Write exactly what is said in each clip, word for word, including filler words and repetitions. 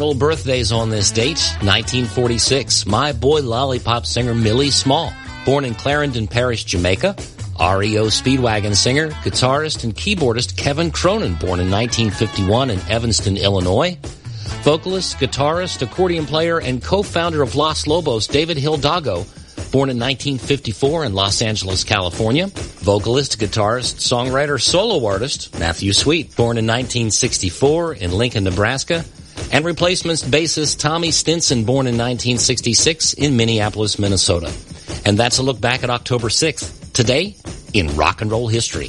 roll birthdays on this date. nineteen forty-six, My Boy Lollipop singer Millie Small, born in Clarendon Parish, Jamaica. R E O Speedwagon singer, guitarist, and keyboardist Kevin Cronin, born in nineteen fifty-one in Evanston, Illinois. Vocalist, guitarist, accordion player, and co-founder of Los Lobos, David Hidalgo, born in nineteen fifty-four in Los Angeles, California. Vocalist, guitarist, songwriter, solo artist, Matthew Sweet, born in nineteen sixty-four in Lincoln, Nebraska. And replacements bassist Tommy Stinson, born in nineteen sixty-six in Minneapolis, Minnesota. And that's a look back at October sixth. Today, in rock and roll history.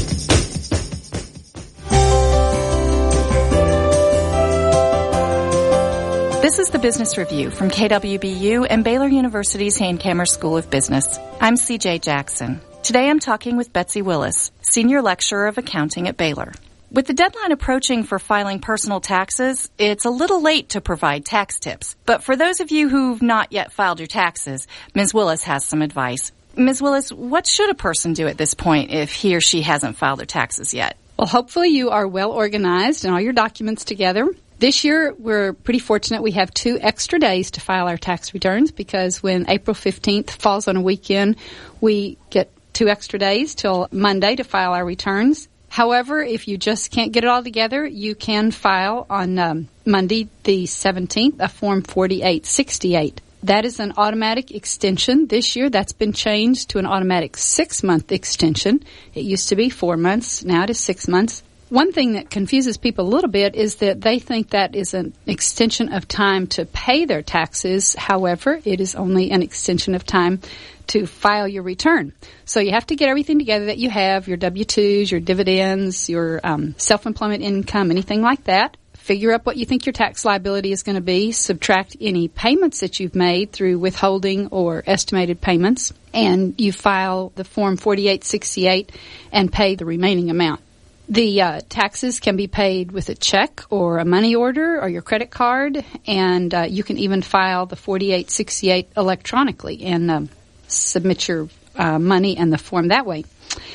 This is the Business Review from K W B U and Baylor University's Hankamer School of Business. I'm C J Jackson. Today I'm talking with Betsy Willis, Senior Lecturer of Accounting at Baylor. With the deadline approaching for filing personal taxes, it's a little late to provide tax tips. But for those of you who've not yet filed your taxes, Miz Willis has some advice. Miz Willis, what should a person do at this point if he or she hasn't filed their taxes yet? Well, hopefully you are well organized and all your documents together. This year, we're pretty fortunate. We have two extra days to file our tax returns because when April fifteenth falls on a weekend, we get two extra days till Monday to file our returns. However, if you just can't get it all together, you can file on um, Monday the seventeenth a Form forty-eight sixty-eight. That is an automatic extension. This year, that's been changed to an automatic six-month extension. It used to be four months. Now it is six months. One thing that confuses people a little bit is that they think that is an extension of time to pay their taxes. However, it is only an extension of time to file your return. So you have to get everything together that you have, your W two's, your dividends, your um, self-employment income, anything like that. Figure up what you think your tax liability is going to be, subtract any payments that you've made through withholding or estimated payments, and you file the Form forty-eight sixty-eight and pay the remaining amount. The uh, taxes can be paid with a check or a money order or your credit card, and uh, you can even file the forty-eight sixty-eight electronically and um, submit your uh, money and the form that way.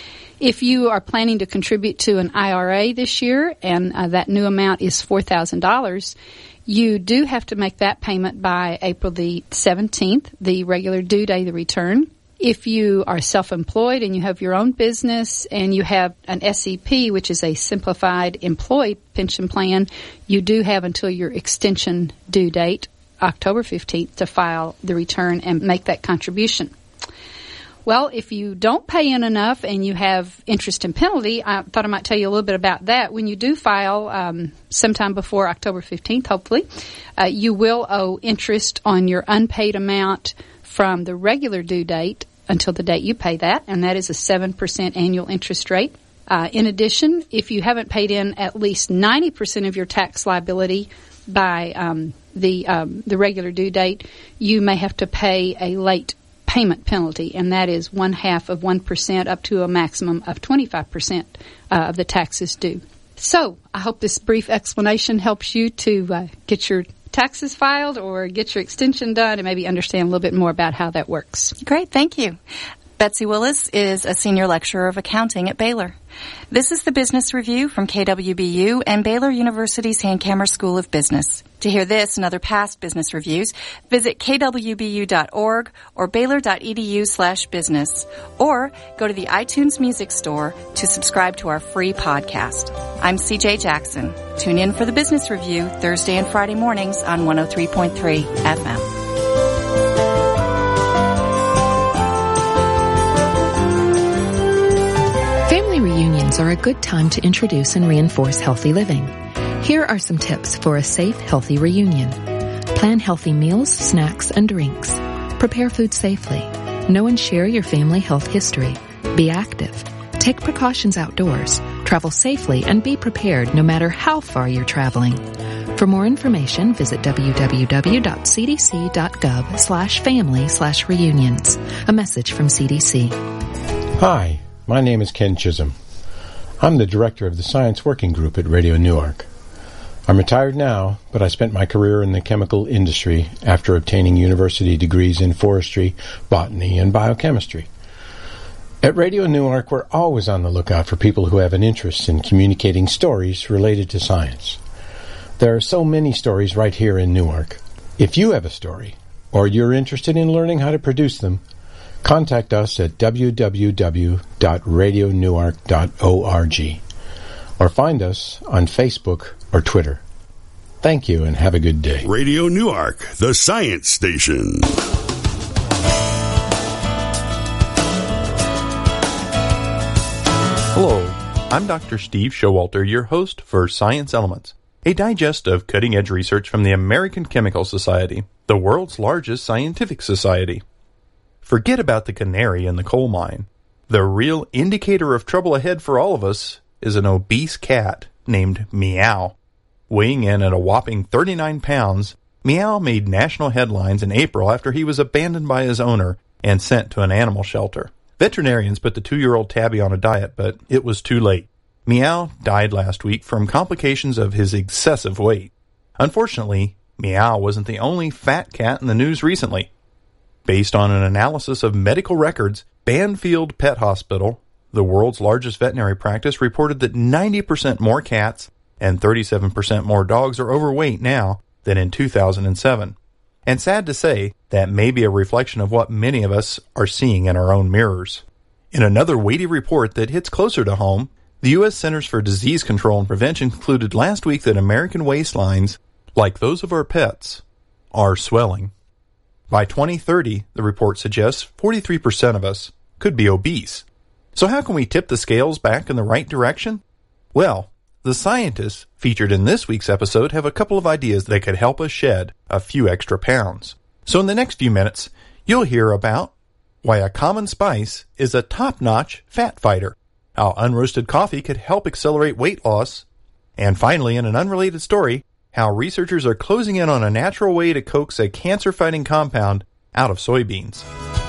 If you are planning to contribute to an I R A this year and uh, that new amount is four thousand dollars, you do have to make that payment by April the seventeenth, the regular due date of the return. If you are self-employed and you have your own business and you have an S E P, which is a simplified employee pension plan, you do have until your extension due date, October fifteenth, to file the return and make that contribution. Well, if you don't pay in enough and you have interest and penalty, I thought I might tell you a little bit about that. When you do file um, sometime before October fifteenth, hopefully, uh, you will owe interest on your unpaid amount from the regular due date until the date you pay that, and that is a seven percent annual interest rate. Uh, in addition, if you haven't paid in at least ninety percent of your tax liability by um, the um, the regular due date, you may have to pay a late payment penalty, and that is one half of one percent up to a maximum of twenty-five percent uh, of the taxes due. So I hope this brief explanation helps you to uh, get your taxes filed or get your extension done and maybe understand a little bit more about how that works. Great, thank you. Betsy Willis is a Senior Lecturer of Accounting at Baylor. This is the Business Review from K W B U and Baylor University's Hankamer School of Business. To hear this and other past business reviews, visit k w b u dot org or baylor dot e d u slash business, or go to the iTunes Music Store to subscribe to our free podcast. I'm C J Jackson. Tune in for the Business Review Thursday and Friday mornings on one oh three point three F M. Family reunions are a good time to introduce and reinforce healthy living. Here are some tips for a safe, healthy reunion. Plan healthy meals, snacks, and drinks. Prepare food safely. Know and share your family health history. Be active. Take precautions outdoors. Travel safely and be prepared no matter how far you're traveling. For more information, visit w w w dot c d c dot gov slash family slash reunions. A message from C D C. Hi, my name is Ken Chisholm. I'm the director of the Science Working Group at Radio Newark. I'm retired now, but I spent my career in the chemical industry after obtaining university degrees in forestry, botany, and biochemistry. At Radio Newark, we're always on the lookout for people who have an interest in communicating stories related to science. There are so many stories right here in Newark. If you have a story, or you're interested in learning how to produce them, contact us at w w w dot radio newark dot org or find us on Facebook or Twitter. Thank you and have a good day. Radio Newark, the science station. Hello, I'm Doctor Steve Showalter, your host for Science Elements, a digest of cutting-edge research from the American Chemical Society, the world's largest scientific society. Forget about the canary in the coal mine. The real indicator of trouble ahead for all of us is an obese cat named Meow. Weighing in at a whopping thirty-nine pounds, Meow made national headlines in April after he was abandoned by his owner and sent to an animal shelter. Veterinarians put the two-year-old tabby on a diet, but it was too late. Meow died last week from complications of his excessive weight. Unfortunately, Meow wasn't the only fat cat in the news recently. Based on an analysis of medical records, Banfield Pet Hospital, the world's largest veterinary practice, reported that ninety percent more cats and thirty-seven percent more dogs are overweight now than in two thousand seven. And sad to say, that may be a reflection of what many of us are seeing in our own mirrors. In another weighty report that hits closer to home, the U S Centers for Disease Control and Prevention concluded last week that American waistlines, like those of our pets, are swelling. By twenty thirty, the report suggests forty-three percent of us could be obese. So how can we tip the scales back in the right direction? Well, the scientists featured in this week's episode have a couple of ideas that could help us shed a few extra pounds. So in the next few minutes, you'll hear about why a common spice is a top-notch fat fighter, how unroasted coffee could help accelerate weight loss, and finally, in an unrelated story, how researchers are closing in on a natural way to coax a cancer-fighting compound out of soybeans.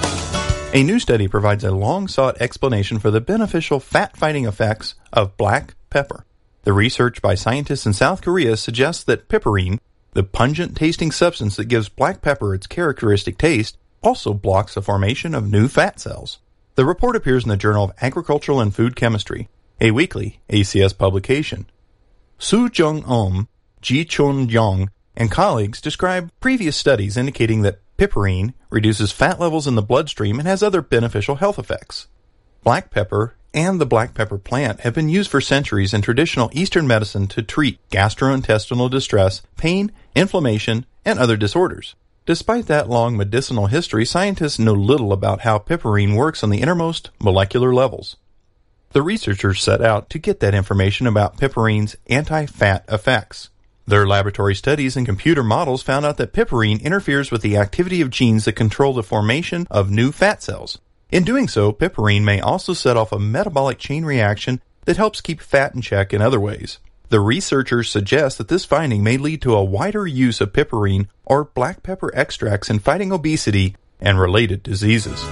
A new study provides a long-sought explanation for the beneficial fat-fighting effects of black pepper. The research by scientists in South Korea suggests that piperine, the pungent-tasting substance that gives black pepper its characteristic taste, also blocks the formation of new fat cells. The report appears in the Journal of Agricultural and Food Chemistry, a weekly A C S publication. Soo Jung-om, Ji Chun-young, and colleagues describe previous studies indicating that piperine reduces fat levels in the bloodstream and has other beneficial health effects. Black pepper and the black pepper plant have been used for centuries in traditional Eastern medicine to treat gastrointestinal distress, pain, inflammation, and other disorders. Despite that long medicinal history, scientists know little about how piperine works on the innermost molecular levels. The researchers set out to get that information about piperine's anti-fat effects. Their laboratory studies and computer models found out that piperine interferes with the activity of genes that control the formation of new fat cells. In doing so, piperine may also set off a metabolic chain reaction that helps keep fat in check in other ways. The researchers suggest that this finding may lead to a wider use of piperine or black pepper extracts in fighting obesity and related diseases.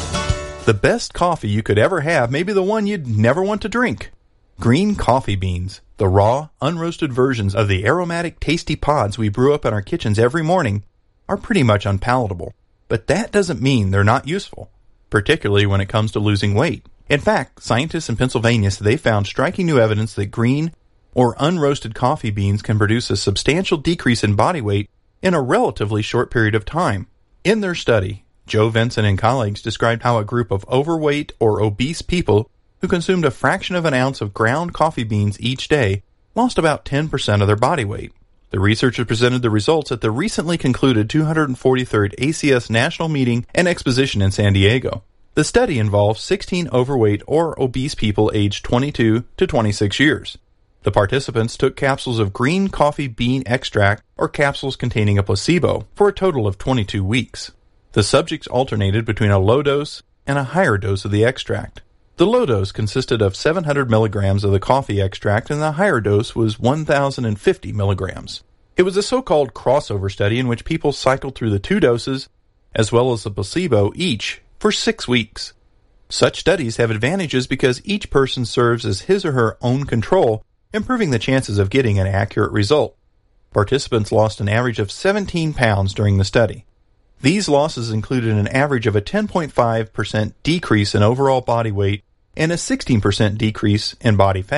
The best coffee you could ever have may be the one you'd never want to drink. Green coffee beans, the raw, unroasted versions of the aromatic, tasty pods we brew up in our kitchens every morning, are pretty much unpalatable. But that doesn't mean they're not useful, particularly when it comes to losing weight. In fact, scientists in Pennsylvania say they found striking new evidence that green or unroasted coffee beans can produce a substantial decrease in body weight in a relatively short period of time. In their study, Joe Vincent and colleagues described how a group of overweight or obese people who consumed a fraction of an ounce of ground coffee beans each day lost about ten percent of their body weight. The researchers presented the results at the recently concluded two hundred forty-third A C S National Meeting and Exposition in San Diego. The study involved sixteen overweight or obese people aged twenty-two to twenty-six years. The participants took capsules of green coffee bean extract or capsules containing a placebo for a total of twenty-two weeks. The subjects alternated between a low dose and a higher dose of the extract. The low dose consisted of seven hundred milligrams of the coffee extract and the higher dose was one thousand fifty milligrams. It was a so-called crossover study in which people cycled through the two doses as well as the placebo each for six weeks. Such studies have advantages because each person serves as his or her own control, improving the chances of getting an accurate result. Participants lost an average of seventeen pounds during the study. These losses included an average of a ten point five percent decrease in overall body weight and a sixteen percent decrease in body fat.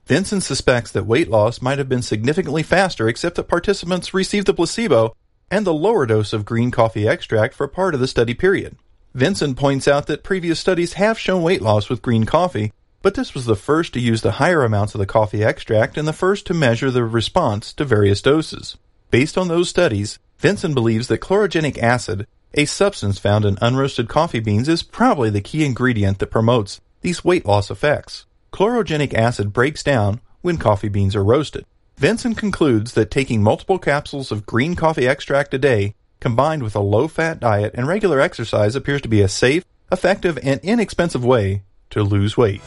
Vinson suspects that weight loss might have been significantly faster except that participants received the placebo and the lower dose of green coffee extract for part of the study period. Vinson points out that previous studies have shown weight loss with green coffee, but this was the first to use the higher amounts of the coffee extract and the first to measure the response to various doses. Based on those studies, Vinson believes that chlorogenic acid, a substance found in unroasted coffee beans, is probably the key ingredient that promotes these weight loss effects. Chlorogenic acid breaks down when coffee beans are roasted. Vinson concludes that taking multiple capsules of green coffee extract a day, combined with a low-fat diet and regular exercise, appears to be a safe, effective, and inexpensive way to lose weight.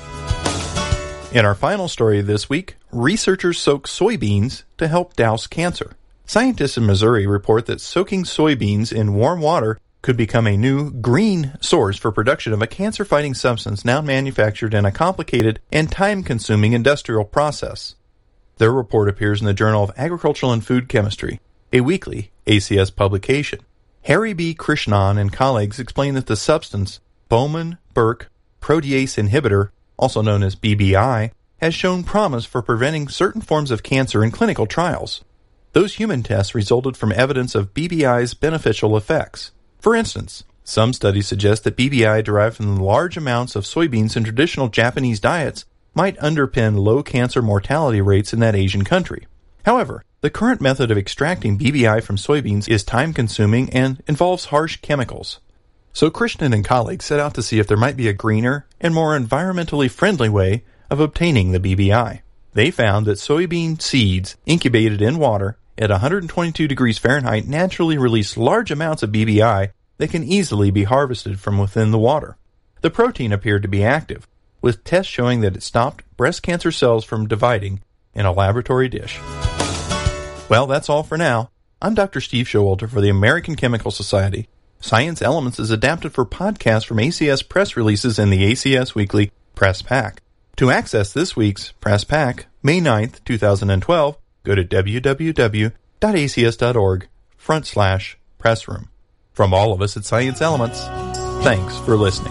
In our final story this week, researchers soak soybeans to help douse cancer. Scientists in Missouri report that soaking soybeans in warm water could become a new green source for production of a cancer-fighting substance now manufactured in a complicated and time-consuming industrial process. Their report appears in the Journal of Agricultural and Food Chemistry, a weekly A C S publication. Harry B. Krishnan and colleagues explain that the substance, Bowman-Burke protease inhibitor, also known as B B I, has shown promise for preventing certain forms of cancer in clinical trials. Those human tests resulted from evidence of B B I's beneficial effects. For instance, some studies suggest that B B I derived from the large amounts of soybeans in traditional Japanese diets might underpin low cancer mortality rates in that Asian country. However, the current method of extracting B B I from soybeans is time-consuming and involves harsh chemicals. So Krishnan and colleagues set out to see if there might be a greener and more environmentally friendly way of obtaining the B B I. They found that soybean seeds incubated in water at one hundred twenty-two degrees Fahrenheit naturally release large amounts of B B I that can easily be harvested from within the water. The protein appeared to be active, with tests showing that it stopped breast cancer cells from dividing in a laboratory dish. Well, that's all for now. I'm Doctor Steve Showalter for the American Chemical Society. Science Elements is adapted for podcasts from A C S press releases in the A C S Weekly Press Pack. To access this week's Press Pack, May ninth, twenty twelve, go to w w w dot a c s dot org front slash press room. From all of us at Science Elements, thanks for listening.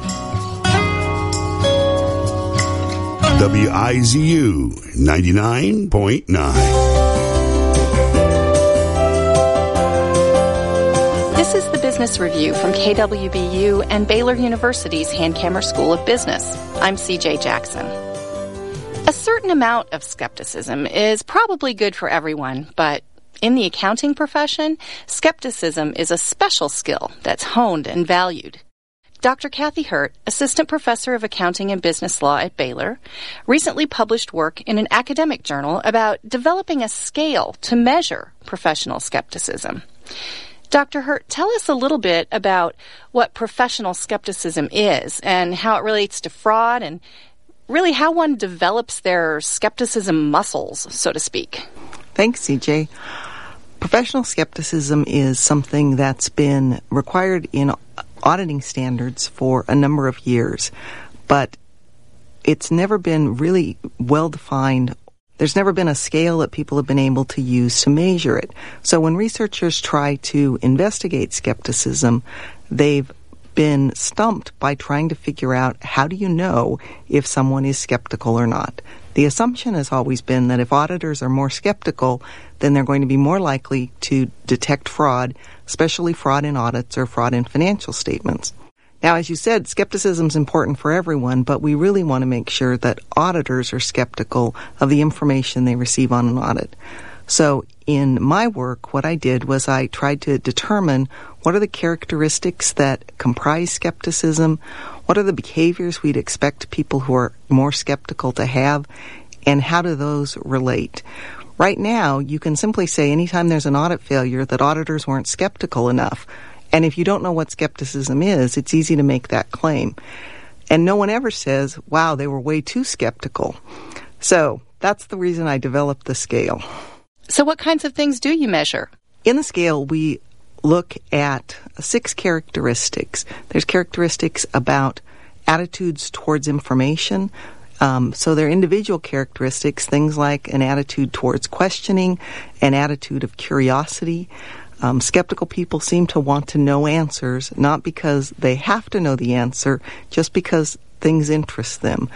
W I Z U ninety-nine point nine. This is the Business Review from K W B U and Baylor University's Hankamer School of Business. I'm C J Jackson. A certain amount of skepticism is probably good for everyone, but in the accounting profession, skepticism is a special skill that's honed and valued. Doctor Kathy Hurt, Assistant Professor of Accounting and Business Law at Baylor, recently published work in an academic journal about developing a scale to measure professional skepticism. Doctor Hurt, tell us a little bit about what professional skepticism is and how it relates to fraud and really how one develops their skepticism muscles, so to speak. Thanks, C J. Professional skepticism is something that's been required in auditing standards for a number of years, but it's never been really well defined. There's never been a scale that people have been able to use to measure it. So when researchers try to investigate skepticism, they've been stumped by trying to figure out how do you know if someone is skeptical or not. The assumption has always been that if auditors are more skeptical, then they're going to be more likely to detect fraud, especially fraud in audits or fraud in financial statements. Now, as you said, skepticism is important for everyone, but we really want to make sure that auditors are skeptical of the information they receive on an audit. So in my work, what I did was I tried to determine what are the characteristics that comprise skepticism, what are the behaviors we'd expect people who are more skeptical to have, and how do those relate. Right now, you can simply say anytime there's an audit failure that auditors weren't skeptical enough. And if you don't know what skepticism is, it's easy to make that claim. And no one ever says, wow, they were way too skeptical. So that's the reason I developed the scale. So what kinds of things do you measure? In the scale, we look at six characteristics. There's characteristics about attitudes towards information. Um, so they're individual characteristics, things like an attitude towards questioning, an attitude of curiosity. Um, skeptical people seem to want to know answers, not because they have to know the answer, just because things interest them.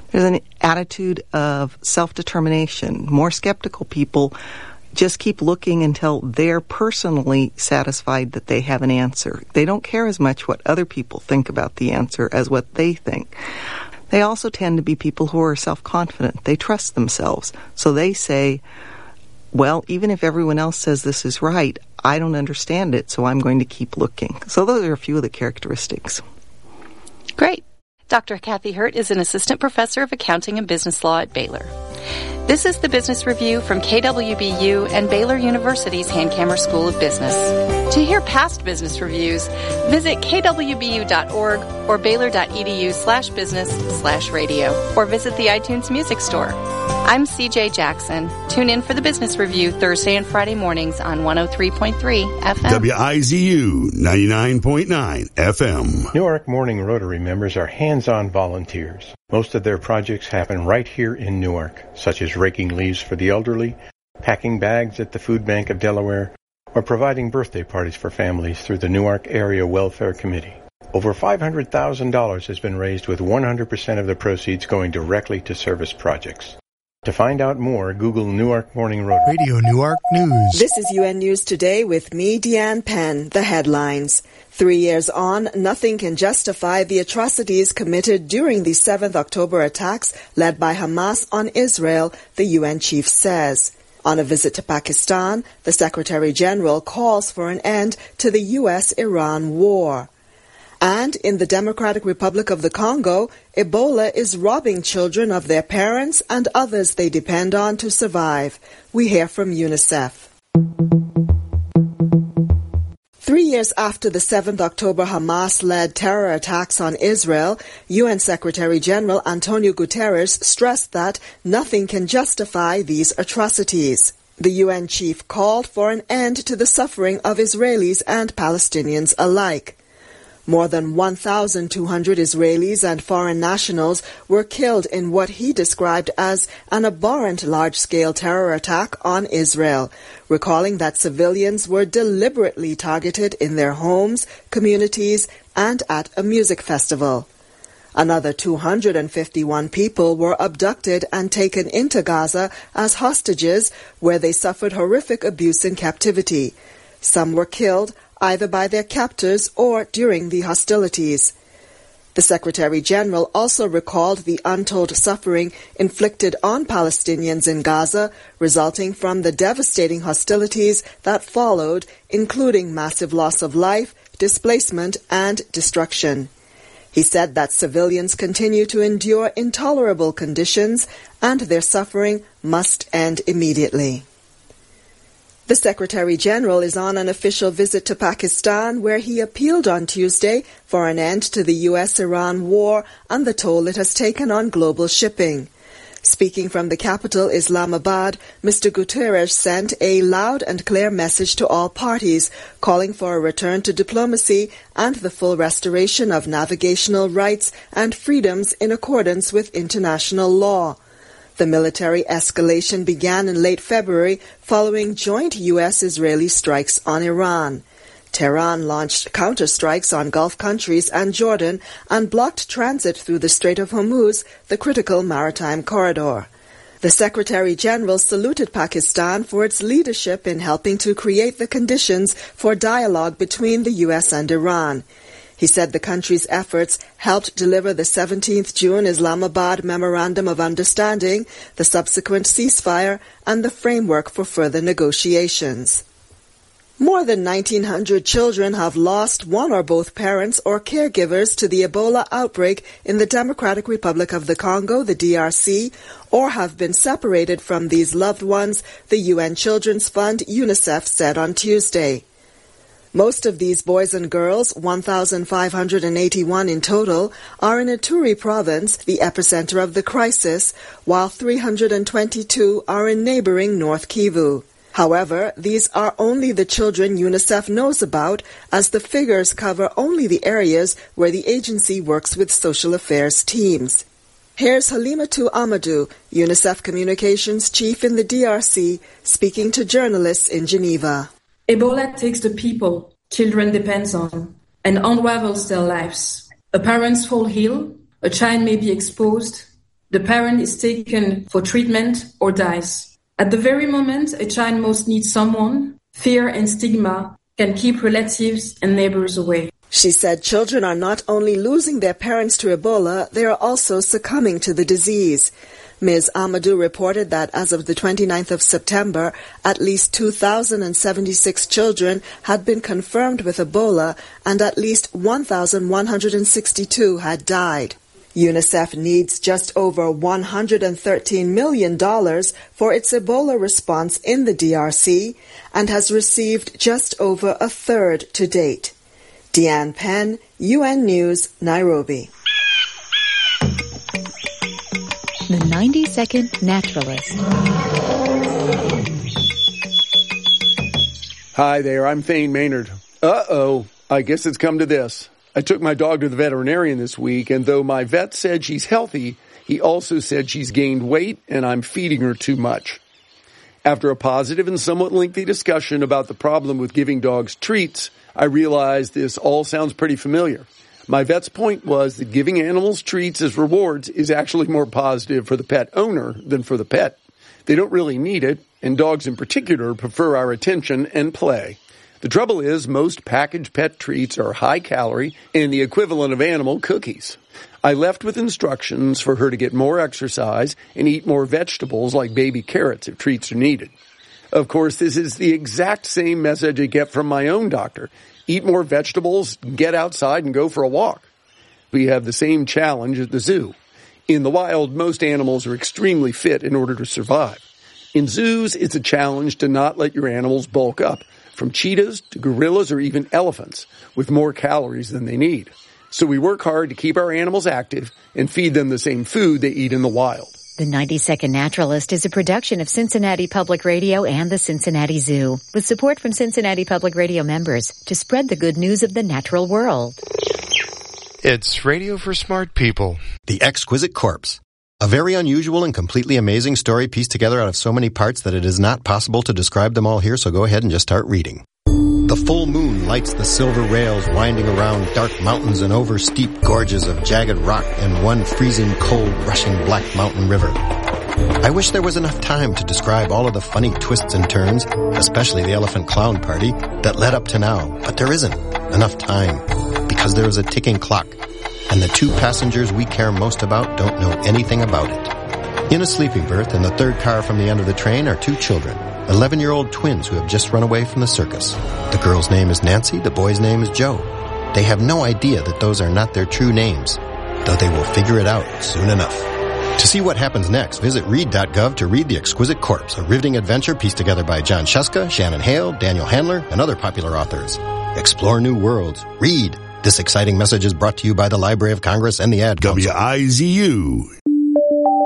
There's an attitude of self-determination. More skeptical people just keep looking until they're personally satisfied that they have an answer. They don't care as much what other people think about the answer as what they think. They also tend to be people who are self-confident. They trust themselves. So they say, well, even if everyone else says this is right, I don't understand it, so I'm going to keep looking. So those are a few of the characteristics. Great. Doctor Kathy Hurt is an assistant professor of accounting and business law at Baylor. This is the Business Review from K W B U and Baylor University's Hankamer School of Business. To hear past business reviews, visit k w b u dot org or baylor.edu slash business slash radio, or visit the iTunes Music Store. I'm C J Jackson. Tune in for the Business Review Thursday and Friday mornings on one oh three point three F M. W I Z U ninety-nine point nine F M. Newark Morning Rotary members are hands-on volunteers. Most of their projects happen right here in Newark, such as raking leaves for the elderly, packing bags at the Food Bank of Delaware, or providing birthday parties for families through the Newark Area Welfare Committee. Over five hundred thousand dollars has been raised, with one hundred percent of the proceeds going directly to service projects. To find out more, Google Newark Morning Rotary. Radio Newark News. This is U N News Today with me, Deanne Penn. The headlines. Three years on, nothing can justify the atrocities committed during the seventh October attacks led by Hamas on Israel, the U N chief says. On a visit to Pakistan, the Secretary General calls for an end to the U S Iran war. And in the Democratic Republic of the Congo, Ebola is robbing children of their parents and others they depend on to survive. We hear from UNICEF. Three years after the seventh October Hamas-led terror attacks on Israel, U N Secretary General Antonio Guterres stressed that nothing can justify these atrocities. The U N chief called for an end to the suffering of Israelis and Palestinians alike. More than one thousand two hundred Israelis and foreign nationals were killed in what he described as an abhorrent large-scale terror attack on Israel, recalling that civilians were deliberately targeted in their homes, communities, and at a music festival. Another two hundred fifty-one people were abducted and taken into Gaza as hostages, where they suffered horrific abuse in captivity. Some were killed either by their captors or during the hostilities. The Secretary General also recalled the untold suffering inflicted on Palestinians in Gaza, resulting from the devastating hostilities that followed, including massive loss of life, displacement, and destruction. He said that civilians continue to endure intolerable conditions and their suffering must end immediately. The Secretary General is on an official visit to Pakistan, where he appealed on Tuesday for an end to the U S Iran war and the toll it has taken on global shipping. Speaking from the capital, Islamabad, Mister Guterres sent a loud and clear message to all parties, calling for a return to diplomacy and the full restoration of navigational rights and freedoms in accordance with international law. The military escalation began in late February following joint U S-Israeli strikes on Iran. Tehran launched counterstrikes on Gulf countries and Jordan and blocked transit through the Strait of Hormuz, the critical maritime corridor. The Secretary General saluted Pakistan for its leadership in helping to create the conditions for dialogue between the U S and Iran. He said the country's efforts helped deliver the seventeenth of June Islamabad Memorandum of Understanding, the subsequent ceasefire, and the framework for further negotiations. More than nineteen hundred children have lost one or both parents or caregivers to the Ebola outbreak in the Democratic Republic of the Congo, the D R C, or have been separated from these loved ones, the U N Children's Fund, UNICEF, said on Tuesday. Most of these boys and girls, one thousand five hundred eighty-one in total, are in Ituri province, the epicenter of the crisis, while three hundred twenty-two are in neighboring North Kivu. However, these are only the children UNICEF knows about, as the figures cover only the areas where the agency works with social affairs teams. Here's Halimatu Amadou, UNICEF Communications Chief in the D R C, speaking to journalists in Geneva. Ebola takes the people children depend on and unravels their lives. A parent's fall ill, a child may be exposed, the parent is taken for treatment or dies. At the very moment a child most needs someone, fear and stigma can keep relatives and neighbors away. She said children are not only losing their parents to Ebola, they are also succumbing to the disease. Miz Amadou reported that as of the twenty-ninth of September, at least two thousand seventy-six children had been confirmed with Ebola and at least one thousand one hundred sixty-two had died. UNICEF needs just over one hundred thirteen million dollars for its Ebola response in the D R C and has received just over a third to date. Deanne Penn, U N News, Nairobi. The ninety second Naturalist. Hi there, I'm Thane Maynard. Uh-oh, I guess it's come to this. I took my dog to the veterinarian this week, and though my vet said she's healthy, he also said she's gained weight and I'm feeding her too much. After a positive and somewhat lengthy discussion about the problem with giving dogs treats, I realized this all sounds pretty familiar. My vet's point was that giving animals treats as rewards is actually more positive for the pet owner than for the pet. They don't really need it, and dogs in particular prefer our attention and play. The trouble is most packaged pet treats are high calorie and the equivalent of animal cookies. I left with instructions for her to get more exercise and eat more vegetables like baby carrots if treats are needed. Of course, this is the exact same message I get from my own doctor. Eat more vegetables, get outside, and go for a walk. We have the same challenge at the zoo. In the wild, most animals are extremely fit in order to survive. In zoos, it's a challenge to not let your animals bulk up, from cheetahs to gorillas or even elephants, with more calories than they need. So we work hard to keep our animals active and feed them the same food they eat in the wild. The ninety second Naturalist is a production of Cincinnati Public Radio and the Cincinnati Zoo, with support from Cincinnati Public Radio members to spread the good news of the natural world. It's radio for smart people. The Exquisite Corpse. A very unusual and completely amazing story pieced together out of so many parts that it is not possible to describe them all here, so go ahead and just start reading. The full moon lights the silver rails winding around dark mountains and over steep gorges of jagged rock and one freezing cold rushing black mountain river. I wish there was enough time to describe all of the funny twists and turns, especially the elephant clown party, that led up to now, but there isn't enough time because there is a ticking clock, and the two passengers we care most about don't know anything about it. In a sleeping berth in the third car from the end of the train are two children, eleven-year-old twins who have just run away from the circus. The girl's name is Nancy, the boy's name is Joe. They have no idea that those are not their true names, though they will figure it out soon enough. To see what happens next, visit read dot gov to read The Exquisite Corpse, a riveting adventure pieced together by John Shuska, Shannon Hale, Daniel Handler, and other popular authors. Explore new worlds. Read. This exciting message is brought to you by the Library of Congress and the Ad Council. W I Z U